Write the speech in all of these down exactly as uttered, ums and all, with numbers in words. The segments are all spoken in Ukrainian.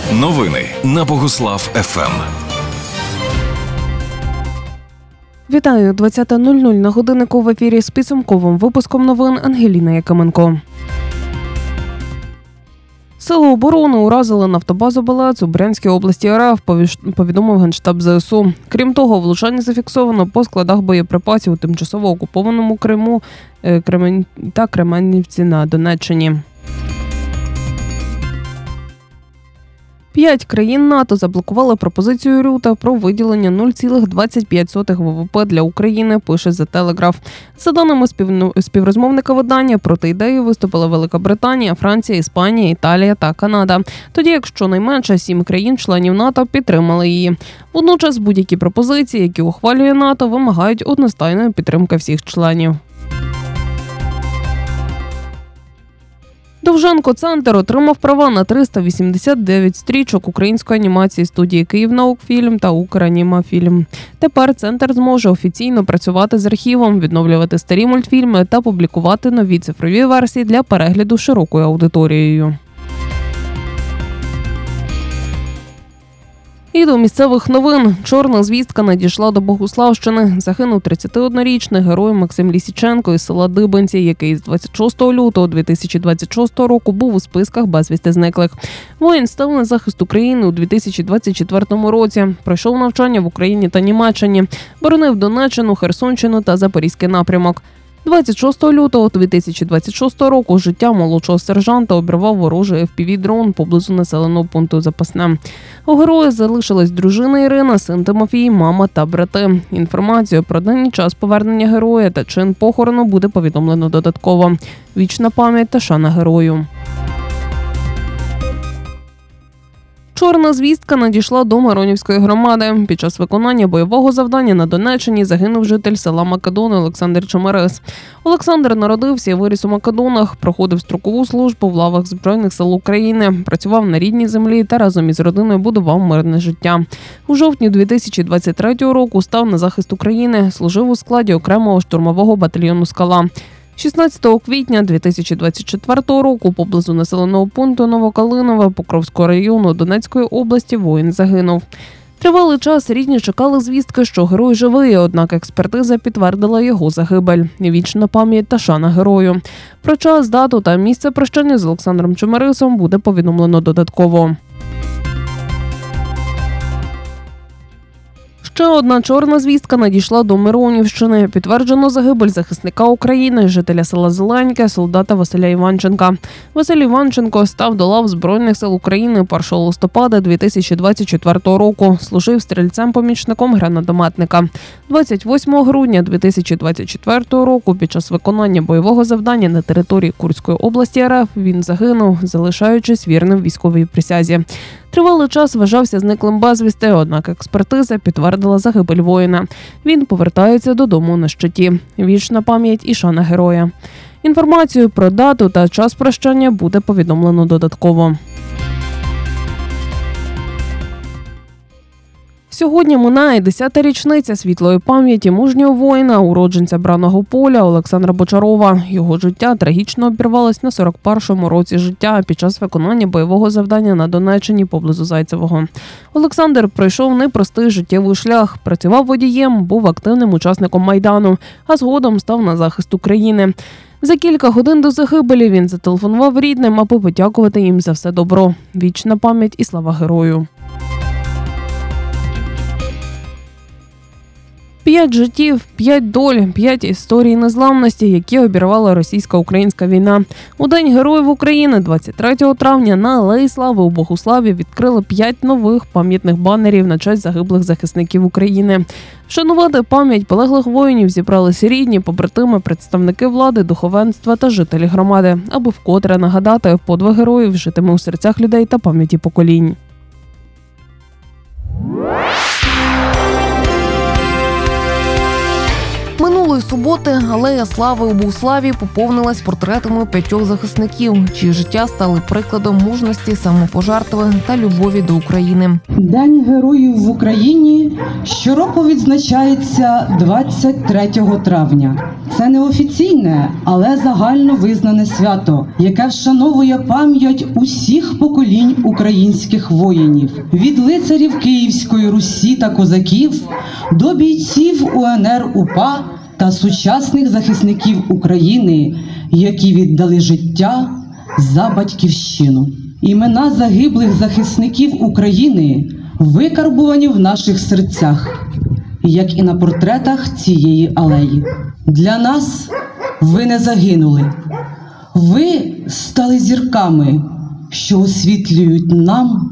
Новини на Богуслав еф ем. Вітаю, двадцята нуль нуль на годиннику, в ефірі з підсумковим випуском новин Ангеліна Якименко. Сили оборони уразили нафтобазу Балац у Брянській області РФ, повідомив Генштаб зе ес у. Крім того, влучання зафіксовано по складах боєприпасів у тимчасово окупованому Криму та Кременівці на Донеччині. П'ять країн НАТО заблокували пропозицію Рюта про виділення нуль цілих двадцять п'ять сотих ве ве пе для України, пише The Telegraph. За даними співрозмовника видання, проти ідеї виступили Велика Британія, Франція, Іспанія, Італія та Канада. Тоді як щонайменше сім країн-членів НАТО підтримали її. Водночас будь-які пропозиції, які ухвалює НАТО, вимагають одностайної підтримки всіх членів. Довженко-центр отримав права на триста вісімдесят дев'ять стрічок української анімації студії «Київнаукфільм» та «Укранімафільм». Тепер центр зможе офіційно працювати з архівом, відновлювати старі мультфільми та публікувати нові цифрові версії для перегляду широкою аудиторією. І до місцевих новин. Чорна звістка надійшла до Богуславщини. Загинув тридцятиоднорічний герой Максим Лісіченко із села Дибенці, який з двадцять шостого лютого дві тисячі двадцять шостого року був у списках безвісти зниклих. Воїн став на захист України у дві тисячі двадцять четвертому році. Пройшов навчання в Україні та Німеччині. Боронив Донеччину, Херсонщину та Запорізький напрямок. двадцять шостого лютого дві тисячі двадцять шостого року життя молодшого сержанта обірвав ворожий еф пі ві-дрон поблизу населеного пункту Запасне. У героя залишилась дружина Ірина, син Тимофій, мама та брати. Інформацію про день і час повернення героя та чин похорону буде повідомлено додатково. Вічна пам'ять та шана герою. Чорна звістка надійшла до Миронівської громади. Під час виконання бойового завдання на Донеччині загинув житель села Македони Олександр Чемерис. Олександр народився і виріс у Македонах, проходив строкову службу в лавах Збройних сил України, працював на рідній землі та разом із родиною будував мирне життя. У жовтні дві тисячі двадцять третього року став на захист України, служив у складі окремого штурмового батальйону «Скала». шістнадцятого квітня дві тисячі двадцять четвертого року поблизу населеного пункту Новокалинове Покровського району Донецької області воїн загинув. Тривалий час рідні чекали звістки, що герой живий, однак експертиза підтвердила його загибель. Вічна пам'ять та шана герою. Про час, дату та місце прощання з Олександром Чемерисом буде повідомлено додатково. Ще одна чорна звістка надійшла до Миронівщини. Підтверджено загибель захисника України, жителя села Зеленьке, солдата Василя Іванченка. Василь Іванченко став до лав Збройних сил України першого листопада дві тисячі двадцять четвертого року. Служив стрільцем-помічником гранатометника. двадцять восьмого грудня дві тисячі двадцять четвертого року під час виконання бойового завдання на території Курської області РФ він загинув, залишаючись вірним військовій присязі. Тривалий час вважався зниклим безвісти, однак експертиза підтвердила загибель воїна. Він повертається додому на щиті. Вічна пам'ять і шана героя. Інформацію про дату та час прощання буде повідомлено додатково. Сьогодні минає десята річниця світлої пам'яті мужнього воїна, уродженця Браного поля Олександра Бочарова. Його життя трагічно обірвалось на сорок першому році життя під час виконання бойового завдання на Донеччині поблизу Зайцевого. Олександр пройшов непростий життєвий шлях. Працював водієм, був активним учасником Майдану, а згодом став на захист України. За кілька годин до загибелі він зателефонував рідним, аби подякувати їм за все добро. Вічна пам'ять і слава герою. П'ять життів, п'ять доль, п'ять історій незламності, які обірвала російсько-українська війна. У День Героїв України двадцять третього травня на Алеї Слави у Богуславі відкрили п'ять нових пам'ятних банерів на честь загиблих захисників України. Вшанувати пам'ять полеглих воїнів зібралися рідні, побратими, представники влади, духовенства та жителі громади, аби вкотре нагадати, подвиг героїв житиме у серцях людей та пам'яті поколінь. Минулої суботи алея слави у Богуславі поповнилась портретами п'ятьох захисників, чиї життя стали прикладом мужності, самопожертви та любові до України. День героїв в Україні щороку відзначається двадцять третього травня. Це не офіційне, але загально визнане свято, яке вшановує пам'ять усіх поколінь українських воїнів. Від лицарів Київської Русі та козаків до бійців УНР УПА та сучасних захисників України, які віддали життя за батьківщину. Імена загиблих захисників України викарбувані в наших серцях, як і на портретах цієї алеї. Для нас ви не загинули. Ви стали зірками, що освітлюють нам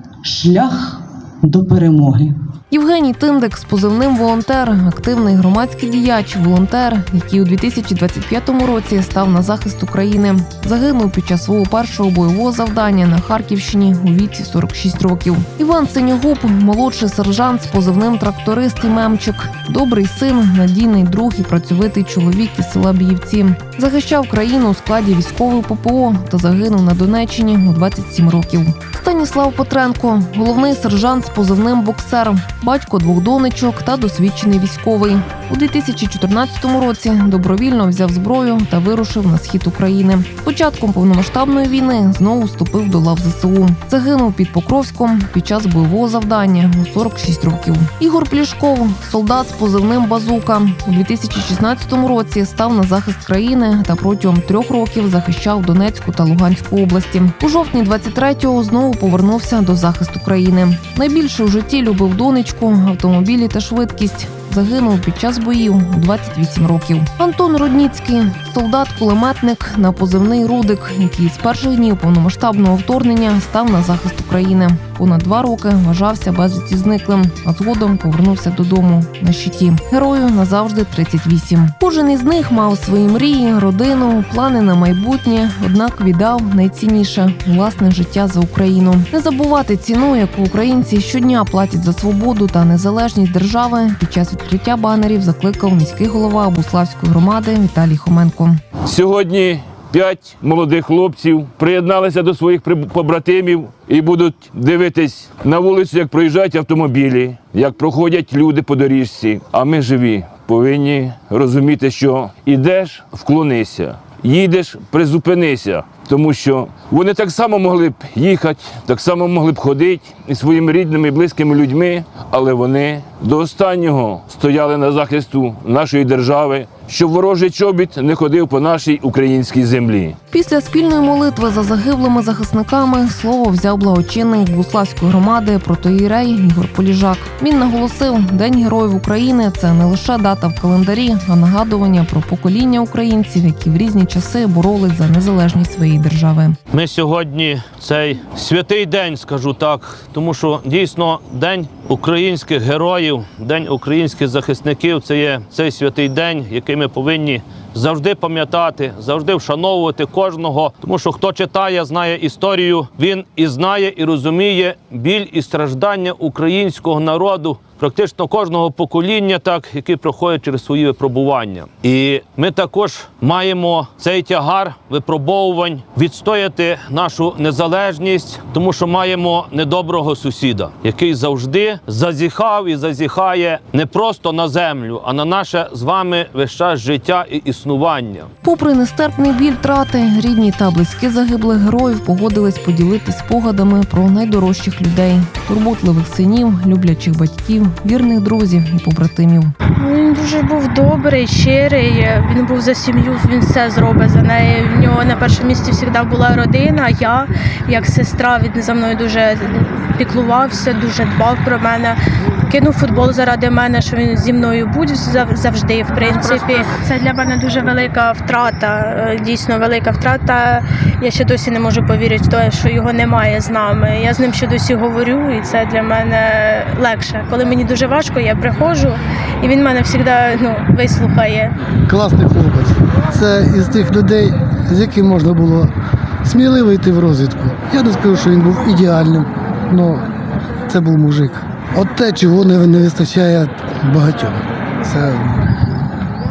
шлях до перемоги. Євгеній Тиндик з позивним «Волонтер» – активний громадський діяч, волонтер, який у дві тисячі двадцять п'ятому році став на захист України. Загинув під час свого першого бойового завдання на Харківщині у віці сорок шість років. Іван Синьогуб – молодший сержант з позивним «Тракторист» і «Мемчик». Добрий син, надійний друг і працьовитий чоловік із села Біївці. Захищав країну у складі військової ППО та загинув на Донеччині у двадцять сім років. Станіслав Петренко – головний сержант з позивним «Боксер», батько двох донечок та досвідчений військовий. У дві тисячі чотирнадцятому році добровільно взяв зброю та вирушив на схід України. З початком повномасштабної війни знову вступив до лав ЗСУ. Загинув під Покровськом під час бойового завдання у сорок шість років. Ігор Плішков – солдат з позивним «Базука». У дві тисячі шістнадцятому році став на захист країни та протягом трьох років захищав Донецьку та Луганську області. У жовтні двадцять третього знову повернувся до захисту країни. Найбільше у житті любив донечку, автомобілі та швидкість. Загинув під час боїв у двадцять вісім років. Антон Рудніцький – солдат-кулеметник на позивний «Рудик», який з перших днів повномасштабного вторгнення став на захист України. Понад два роки вважався безвісти зниклим, а згодом повернувся додому на щиті. Герою назавжди тридцять вісім. Кожен із них мав свої мрії, родину, плани на майбутнє, однак віддав найцінніше – власне життя за Україну. Не забувати ціну, яку українці щодня платять за свободу та незалежність держави, під час відкриття банерів закликав міський голова Богуславської громади Віталій Хоменко. Сьогодні п'ять молодих хлопців приєдналися до своїх побратимів і будуть дивитись на вулицю, як проїжджають автомобілі, як проходять люди по доріжці. А ми живі, повинні розуміти, що ідеш – вклонися, їдеш – призупинися. Тому що вони так само могли б їхати, так само могли б ходити із своїми рідними і близькими людьми, але вони до останнього стояли на захисту нашої держави, щоб ворожий чобіт не ходив по нашій українській землі. Після спільної молитви за загиблими захисниками слово взяв благочинний Богуславської громади протоієрей Ігор Поліжак. Він наголосив, День Героїв України – це не лише дата в календарі, а нагадування про покоління українців, які в різні часи боролись за незалежність своєї держави. Ми сьогодні цей святий день, скажу так, тому що дійсно День українських героїв, День українських захисників – це є цей святий день, який ми повинні завжди пам'ятати, завжди вшановувати кожного. Тому що хто читає, знає історію, він і знає, і розуміє біль і страждання українського народу, практично кожного покоління, так, які проходять через свої випробування. І ми також маємо цей тягар випробовувань відстояти нашу незалежність, тому що маємо недоброго сусіда, який завжди зазіхав і зазіхає не просто на землю, а на наше з вами весь час життя і існування. Попри нестерпний біль втрати, рідні та близькі загиблих героїв погодились поділитись спогадами про найдорожчих людей – турботливих синів, люблячих батьків, вірних друзів і побратимів. Він дуже був добрий, щирий, він був за сім'ю, він все зробить за неї. В нього на першому місці завжди була родина, я, як сестра, він за мною дуже піклувався, дуже дбав про мене. Кинув футбол заради мене, що він зі мною буде завжди, в принципі. Це для мене дуже велика втрата, дійсно велика втрата. Я ще досі не можу повірити в те, що його немає з нами. Я з ним ще досі говорю, і це для мене легше. Коли мені дуже важко, я приходжу, і він мене завжди ну, вислухає. Класний хлопець. Це із тих людей, з яким можна було сміливо йти в розвідку. Я не скажу, що він був ідеальним, але це був мужик. От те, чого не, не вистачає багатьом. Це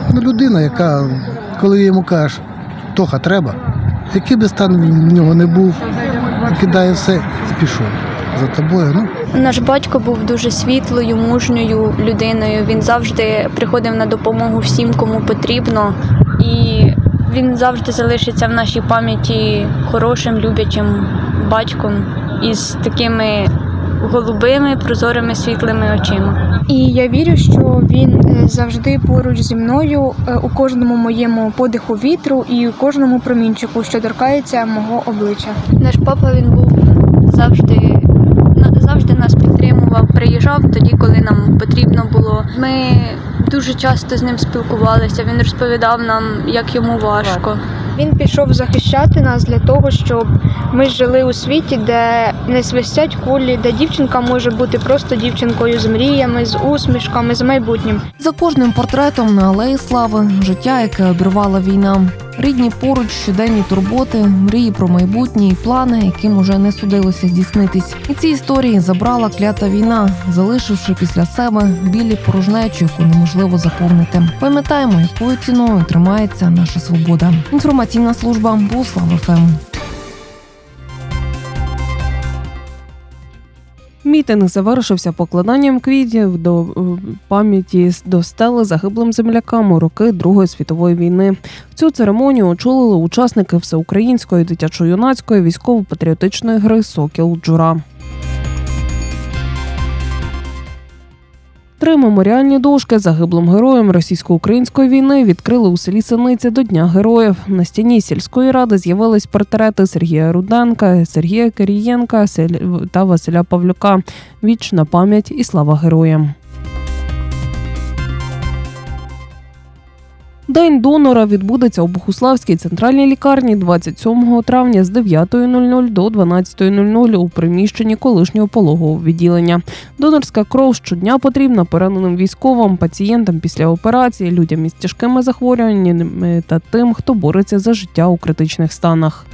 Ну, людина, яка, коли йому кажеш, Тоха, треба, який би стан в нього не був, кидає все і пішов за тобою. Ну. Наш батько був дуже світлою, мужньою людиною. Він завжди приходив на допомогу всім, кому потрібно. І він завжди залишиться в нашій пам'яті хорошим, люблячим батьком із такими голубими, прозорими, світлими очима. І я вірю, що він завжди поруч зі мною у кожному моєму подиху вітру і у кожному промінчику, що торкається мого обличчя. Наш папа, він був завжди, завжди нас підтримував, приїжджав тоді, коли нам потрібно було. Ми дуже часто з ним спілкувалися, він розповідав нам, як йому важко. Він пішов захищати нас для того, щоб ми жили у світі, де не свистять кулі, де дівчинка може бути просто дівчинкою з мріями, з усмішками, з майбутнім. За кожним портретом на Алеї Слави – життя, яке обірвала війна. Рідні поруч, щоденні турботи, мрії про майбутнє і плани, яким уже не судилося здійснитись. І ці історії забрала клята війна, залишивши після себе білі порожнечу, яку неможливо заповнити. Пам'ятаємо, якою ціною тримається наша свобода. Інформаційна служба Богуслав еф ем. Мітинг завершився покладанням квітів до пам'яті до стели загиблим землякам у роки Другої світової війни. Цю церемонію очолили учасники всеукраїнської дитячо-юнацької військово-патріотичної гри «Сокіл-Джура». Три меморіальні дошки загиблим героям російсько-української війни відкрили у селі Синиці до Дня героїв. На стіні сільської ради з'явились портрети Сергія Руденка, Сергія Кирієнка та Василя Павлюка. Вічна пам'ять і слава героям. День донора відбудеться у Богуславській центральній лікарні двадцять сьомого травня з дев'ятої нуль-нуль до дванадцятої нуль-нуль у приміщенні колишнього пологового відділення. Донорська кров щодня потрібна пораненим військовим, пацієнтам після операції, людям із тяжкими захворюваннями та тим, хто бореться за життя у критичних станах.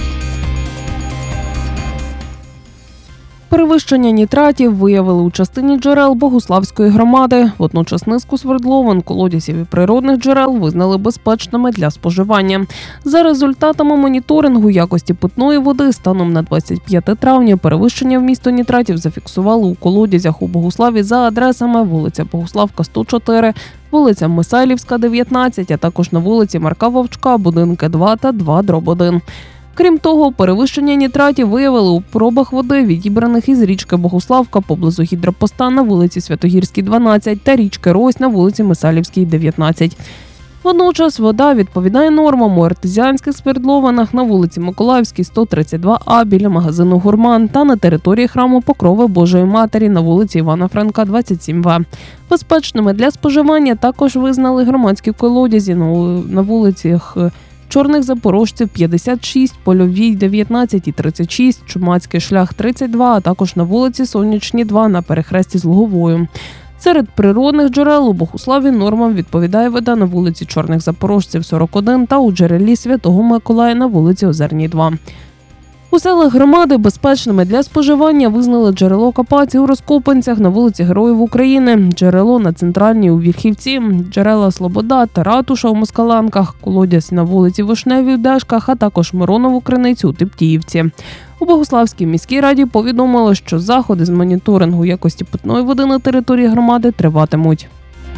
Перевищення нітратів виявили у частині джерел Богуславської громади. Водночас низку свердловин, колодязів і природних джерел визнали безпечними для споживання. За результатами моніторингу якості питної води станом на двадцять п'яте травня перевищення вмісту нітратів зафіксували у колодязях у Богуславі за адресами вулиця Богуславка, сто чотири, вулиця Мисайлівська, дев'ятнадцять, а також на вулиці Марка Вовчка, будинки два та два дроб один. Крім того, перевищення нітратів виявили у пробах води, відібраних із річки Богуславка поблизу гідропоста на вулиці Святогірській, дванадцять та річки Рось на вулиці Мисайлівській, дев'ятнадцять. Водночас вода відповідає нормам у артезіанських свердловинах на вулиці Миколаївській, сто тридцять два а біля магазину «Гурман» та на території храму Покрови Божої Матері на вулиці Івана Франка, двадцять сім в. Безпечними для споживання також визнали громадські колодязі на вулицях Чорних Запорожців, п'ятдесят шість, Польовій, дев'ятнадцять і тридцять шість, Чумацький шлях, тридцять два, а також на вулиці Сонячні, два на перехресті з Луговою. Серед природних джерел у Богуславі нормам відповідає вода на вулиці Чорних Запорожців, сорок один та у джерелі Святого Миколая на вулиці Озерній, два. У селах громади безпечними для споживання визнали джерело Капаці у Розкопанцях на вулиці Героїв України, джерело на Центральній у Вільхівці, джерела Слобода та Ратуша у Москаланках, колодязь на вулиці Вишневій у Дашках, а також Миронову криницю у Типтіївці. У Богуславській міській раді повідомили, що заходи з моніторингу якості питної води на території громади триватимуть.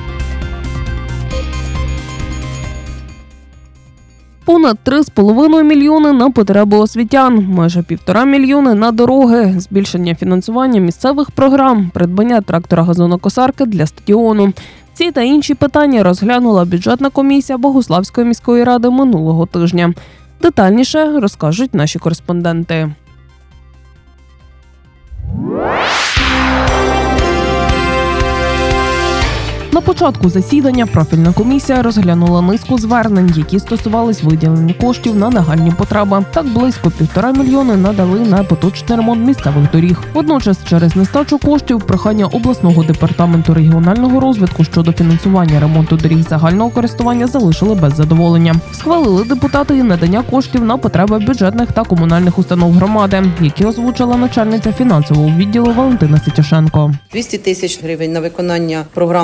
Понад три з половиною мільйони на потреби освітян, майже півтора мільйони на дороги, збільшення фінансування місцевих програм, придбання трактора-газонокосарки для стадіону. Ці та інші питання розглянула бюджетна комісія Богуславської міської ради минулого тижня. Детальніше розкажуть наші кореспонденти. На початку засідання профільна комісія розглянула низку звернень, які стосувались виділення коштів на нагальні потреби. Так близько півтора мільйони надали на поточний ремонт місцевих доріг. Водночас через нестачу коштів прохання обласного департаменту регіонального розвитку щодо фінансування ремонту доріг загального користування залишили без задоволення. Схвалили депутати і надання коштів на потреби бюджетних та комунальних установ громади, які озвучила начальниця фінансового відділу Валентина Ситяшенко. двісті тисяч гривень на виконання програми оздоровлення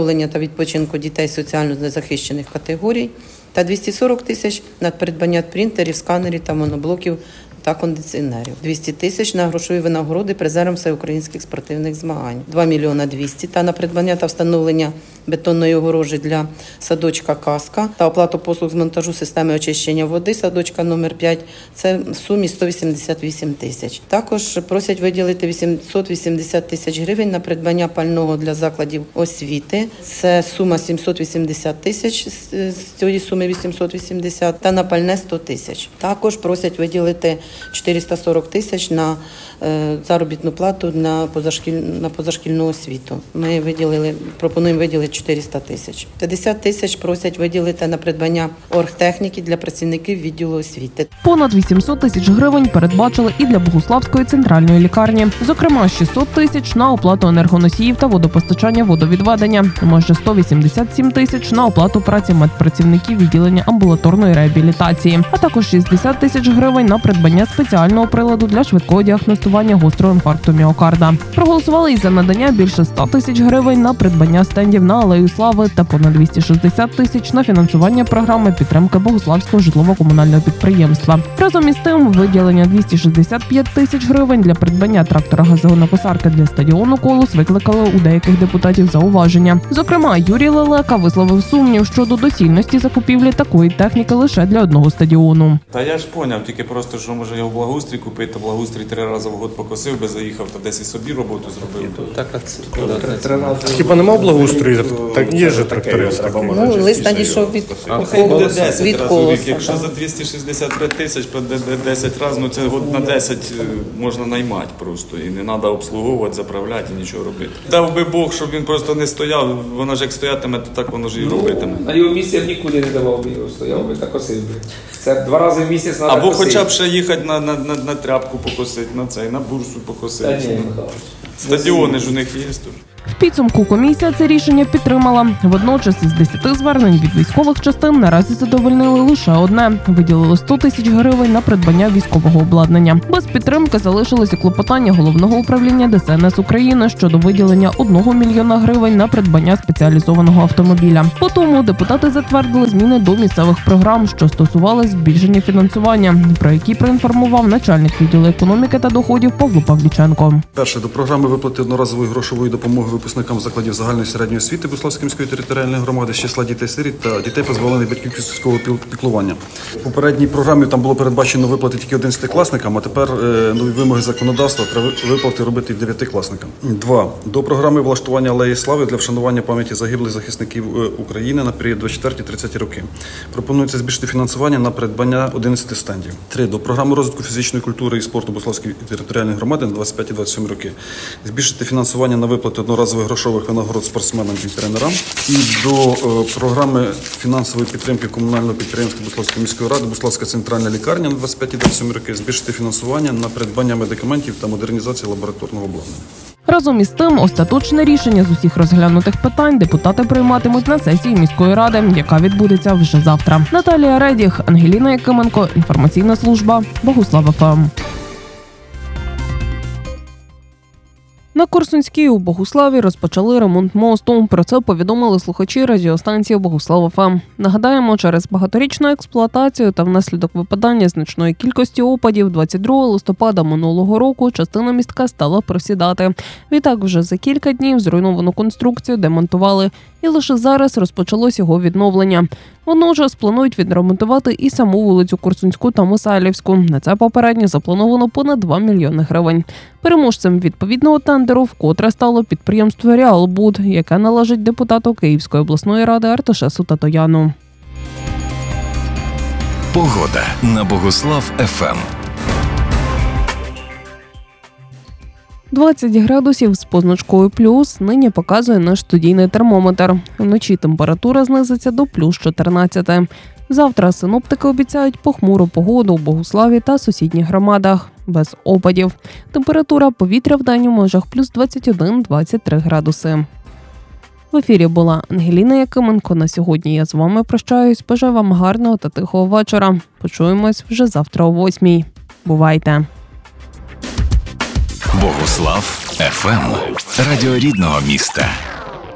оздоровлення та відпочинку дітей соціально незахищених категорій та двісті сорок тисяч на придбання принтерів, сканерів та моноблоків та кондиціонерів. двісті тисяч на грошові винагороди призерам всеукраїнських спортивних змагань. два мільйони двісті та на придбання та встановлення бетонної огорожі для садочка «Казка» та оплату послуг з монтажу системи очищення води садочка номер п'ять. Це в сумі сто вісімдесят вісім тисяч. Також просять виділити вісімсот вісімдесят тисяч гривень на придбання пального для закладів освіти. Це сума сімсот вісімдесят тисяч, з цієї суми вісімсот вісімдесят, та на пальне сто тисяч. Також просять виділити чотириста сорок тисяч на е, заробітну плату на, позашкіль... на позашкільну освіту. Ми виділили, пропонуємо виділити чотириста тисяч. п'ятдесят тисяч просять виділити на придбання оргтехніки для працівників відділу освіти. Понад вісімсот тисяч гривень передбачили і для Богуславської центральної лікарні. Зокрема, шістсот тисяч на оплату енергоносіїв та водопостачання водовідведення, майже сто вісімдесят сім тисяч на оплату праці медпрацівників відділення амбулаторної реабілітації, а також шістдесят тисяч гривень на придбання спеціального приладу для швидкого діагностування гострого інфаркту міокарда. Проголосували і за надання більше ста тисяч гривень на придбання стендів на Алею Слави та понад двісті шістдесят тисяч на фінансування програми підтримки Богуславського житлово-комунального підприємства. Разом із тим, виділення двісті шістдесят п'ять тисяч гривень для придбання трактора газонокосарки для стадіону «Колос» викликали у деяких депутатів зауваження. Зокрема, Юрій Лелека висловив сумнів щодо доцільності закупівлі такої техніки лише для одного стадіону. Та я ж поняв, тільки просто, що може його благоустрій купити, то благоустрій три рази в год покосив би, заїхав, та десь і собі роботу зробив. Хіба нема благоустрою? Так є ж трактори. Ну, лист надійшов від, Буде десять від разів «Колоса». рік. Якщо за двісті шістдесят п'ять тисяч по десять разів, ну це год на десять можна наймати просто. І не треба обслуговувати, заправляти і нічого робити. Дав би Бог, щоб він просто не стояв, воно ж як стоятиме, то так воно ж і робитиме. На його місці нікуди не давав би його, стояв би та косив би. Це два рази в місяць треба Або косити. хоча б ще їхати на, на, на, на тряпку покосити, на цей, на бурсу покосити. Та ні, Стадіони ж у них є тут. В підсумку комісія це рішення підтримала. Водночас із десяти звернень від військових частин наразі задовольнили лише одне. Виділили сто тисяч гривень на придбання військового обладнання. Без підтримки залишилося клопотання Головного управління Де Ес Ен Ес України щодо виділення одного мільйона гривень на придбання спеціалізованого автомобіля. По тому депутати затвердили зміни до місцевих програм, що стосувалися збільшення фінансування, про які проінформував начальник відділу економіки та доходів Павло Павліченко. Перше, до програми виплати одноразової грошової допомоги випускникам закладів загальної середньої освіти Богуславської міської територіальної громади з числа дітей-сиріт та дітей, позбавлених батьківського піклування. В попередній програмі там було передбачено виплати тільки одинадцятикласникам, а тепер е, нові вимоги законодавства треба виплати робити і дев'ятикласникам. Два. До програми влаштування Алеї Слави для вшанування пам'яті загиблих захисників України на період двадцять четверті - тридцяті роки. Пропонується збільшити фінансування на придбання одинадцяти стендів. Три. До програми розвитку фізичної культури і спорту Богуславської територіальної громади на двадцять п'яті - двадцять сьомі роки. Збільшити фінансування на виплати одноразових грошових винагород спортсменам і тренерам. І до е, програми фінансової підтримки комунального підприємства Богуславської міської ради Богуславська центральна лікарня на двадцять п'яті - двадцять сьомі роки. Збільшити фінансування на придбання медикаментів та модернізацію лабораторного обладнання. Разом із тим, остаточне рішення з усіх розглянутих питань депутати прийматимуть на сесії міської ради, яка відбудеться вже завтра. Наталія Редіх, Ангеліна Якименко, інформаційна служба Богуслав еф ем. На Корсунській у Богуславі розпочали ремонт мосту. Про це повідомили слухачі радіостанції Богуслав еф ем. Нагадаємо, через багаторічну експлуатацію та внаслідок випадання значної кількості опадів двадцять другого листопада минулого року частина містка стала просідати. Відтак вже за кілька днів зруйновану конструкцію демонтували, і лише зараз розпочалось його відновлення. Водночас планують відремонтувати і саму вулицю Корсунську та Мисайлівську. На це попередньо заплановано понад два мільйони гривень. Переможцем відповідного тендеру вкотре стало підприємство «Реалбуд», яке належить депутату Київської обласної ради Арташесу Татояну. Погода на Богуслав еф ем. двадцять градусів з позначкою плюс нині показує наш студійний термометр. Вночі температура знизиться до плюс чотирнадцяти. Завтра синоптики обіцяють похмуру погоду у Богуславі та сусідніх громадах. Без опадів. Температура повітря вдень у межах плюс двадцять один - двадцять три градуси. В ефірі була Ангеліна Якименко. На сьогодні я з вами прощаюсь. Бажаю вам гарного та тихого вечора. Почуємось вже завтра о восьмій. Бувайте! Богуслав еф ем. Радіо рідного міста.